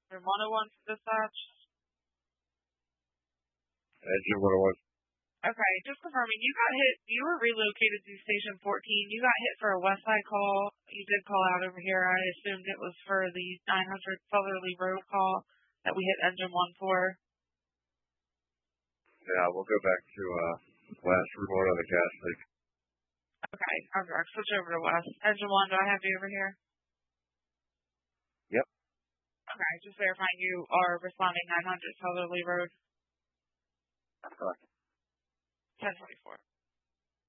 Or 101 to dispatch? Engine 101. Okay, just confirming, you got hit, you were relocated to Station 14, you got hit for a West Side call, you did call out over here, I assumed it was for the 900 Southerly Road call that we hit engine 1 for. Yeah, we'll go back to last report on the gas leak. Okay, I'll switch over to West. Engine 1, do I have you over here? Yep. Okay, just verifying you are responding 900 Southerly Road. Correct. 1024.